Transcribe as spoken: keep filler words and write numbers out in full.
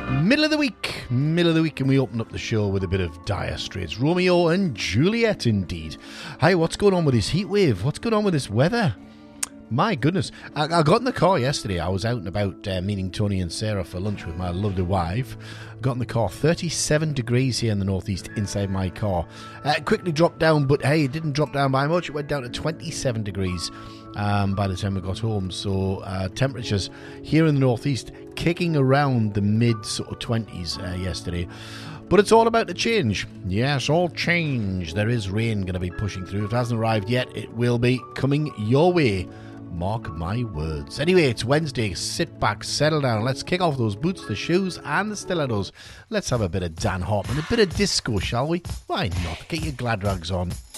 Middle of the week, middle of the week, and we open up the show with a bit of Dire Straits. Romeo and Juliet, indeed. Hi, what's going on with this heat wave? What's going on with this weather? My goodness. I, I got in the car yesterday. I was out and about uh, meeting Tony and Sarah for lunch with my lovely wife. Got in the car. thirty-seven degrees here in the northeast inside my car. Uh, it quickly dropped down, but hey, it didn't drop down by much. It went down to twenty-seven degrees um, by the time we got home. So uh, temperatures here in the northeast kicking around the mid sort of twenties uh, yesterday. But it's all about to change. Yes, all change. There is rain going to be pushing through. If it hasn't arrived yet, it will be coming your way. Mark my words. Anyway, it's Wednesday. Sit back, settle down. Let's kick off those boots, the shoes, and the stilettos. Let's have a bit of Dan Hartman, a bit of disco, shall we? Why not? Get your glad rags on.